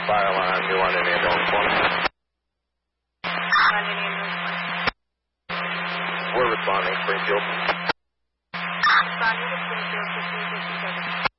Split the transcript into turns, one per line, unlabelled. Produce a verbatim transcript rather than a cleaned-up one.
Fire alarm, New London ambulance one.
London ambulance one.
We're responding, Springfield.
Responding to Springfield, fifteen fifty-seven.